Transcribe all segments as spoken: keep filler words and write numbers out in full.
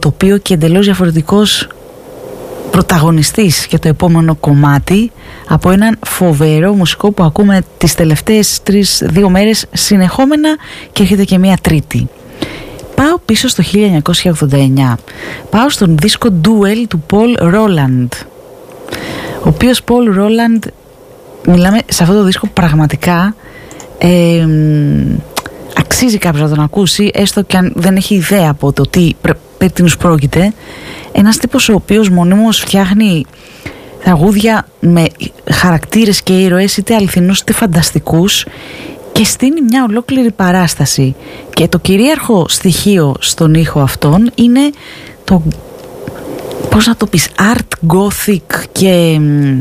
τοπίο και εντελώς διαφορετικός πρωταγωνιστής για το επόμενο κομμάτι από έναν φοβερό μουσικό που ακούμε τις τελευταίες τρεις, δύο μέρες συνεχόμενα και έρχεται και μία τρίτη. Πάω πίσω στο χίλια εννιακόσια ογδόντα εννιά. Πάω στον δίσκο Duel του Paul Roland, ο οποίος Paul Roland, μιλάμε σε αυτό το δίσκο πραγματικά ε, αξίζει κάποιος να τον ακούσει, έστω και αν δεν έχει ιδέα από το τι περί τίνος πρόκειται. Ένας τύπος ο οποίος μονίμως φτιάχνει τραγούδια με χαρακτήρες και ήρωες είτε αληθινούς είτε φανταστικούς και στείνει μια ολόκληρη παράσταση, και το κυρίαρχο στοιχείο στον ήχο αυτόν είναι το, πώς να το πεις, art gothic και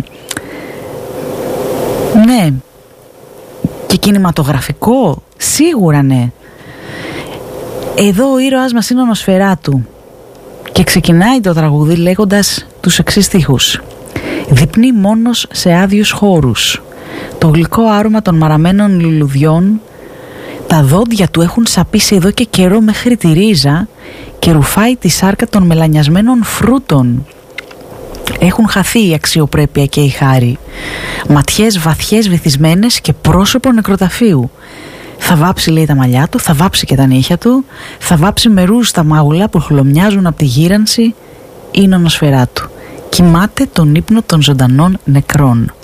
ναι, και κινηματογραφικό, σίγουρα ναι. Εδώ ο ήρωας μας είναι ο Νοσφεράτου και ξεκινάει το τραγούδι λέγοντας τους εξής στίχους: «Δειπνεί μόνος σε άδειους χώρους, το γλυκό άρωμα των μαραμένων λουλουδιών, τα δόντια του έχουν σαπίσει εδώ και καιρό μέχρι τη ρίζα και ρουφάει τη σάρκα των μελανιασμένων φρούτων. Έχουν χαθεί η αξιοπρέπεια και η χάρη, ματιές βαθιές βυθισμένες και πρόσωπο νεκροταφείου. Θα βάψει, λέει, τα μαλλιά του, θα βάψει και τα νύχια του, θα βάψει με ρούζ τα μάγουλα που χλωμιάζουν από τη γύρανση. Είναι ο Νοσφεράτου. Κοιμάται τον ύπνο των ζωντανών νεκρών».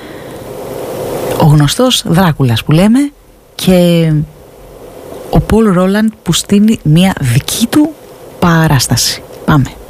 Ο γνωστός Δράκουλας που λέμε, και ο Πολ Ρόλαντ που στείνει μια δική του παράσταση. Πάμε.